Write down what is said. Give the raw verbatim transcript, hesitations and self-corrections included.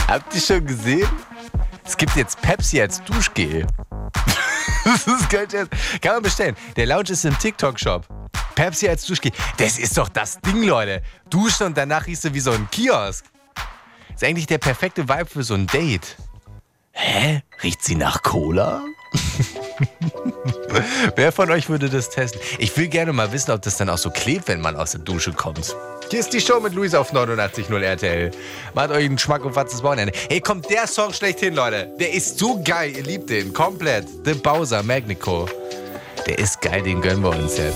Habt ihr schon gesehen? Es gibt jetzt Pepsi als Duschgel. Das ist geil. Kann man bestellen. Der Lounge ist im TikTok-Shop. Pepsi als Duschgel. Das ist doch das Ding, Leute. Duschen und danach riechst du wie so ein Kiosk. Ist eigentlich der perfekte Vibe für so ein Date. Hä? Riecht sie nach Cola? Wer von euch würde das testen? Ich will gerne mal wissen, ob das dann auch so klebt, wenn man aus der Dusche kommt. Hier ist die Show mit Luis auf neunundachtzig Komma null R T L. Macht euch einen Schmack und fatzes Wochenende. Hey, kommt der Song schlechthin, Leute. Der ist so geil. Ihr liebt den. Komplett. The Bowser, Magnico. Der ist geil, den gönnen wir uns jetzt.